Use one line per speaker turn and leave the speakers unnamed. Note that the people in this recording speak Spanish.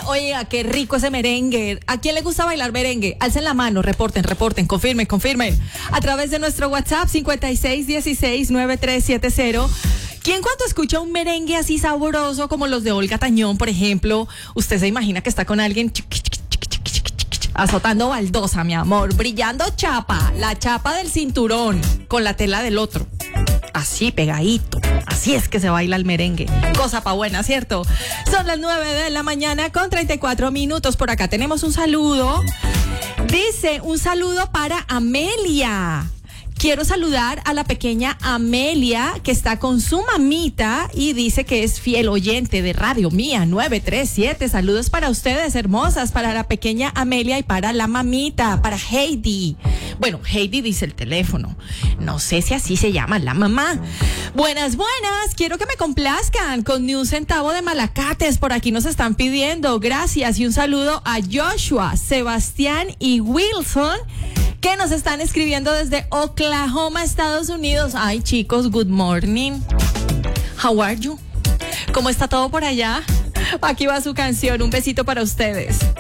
Oiga, qué rico ese merengue. ¿A quién le gusta bailar merengue? Alcen la mano, reporten, confirmen. A través de nuestro WhatsApp 56169370. ¿Quién cuando escucha un merengue así sabroso como los de Olga Tañón, por ejemplo, usted se imagina que está con alguien azotando baldosa, mi amor, brillando chapa, la chapa del cinturón con la tela del otro? Así pegadito, así es que se baila el merengue. Cosa pa' buena, ¿cierto? Son las 9 de la mañana con 34 minutos. Por acá tenemos un saludo. Dice, un saludo para Amelia. Quiero saludar a la pequeña Amelia que está con su mamita y dice que es fiel oyente de Radio Mía 937. Saludos para ustedes, hermosas, para la pequeña Amelia y para la mamita, para Heidi. Bueno, Heidi dice el teléfono. No sé si así se llama la mamá. Buenas, quiero que me complazcan con ni un centavo de malacates. Por aquí nos están pidiendo. Gracias y un saludo a Joshua, Sebastián y Wilson, que nos están escribiendo desde Oklahoma, Estados Unidos. Ay, chicos, good morning. How are you? ¿Cómo está todo por allá? Aquí va su canción. Un besito para ustedes.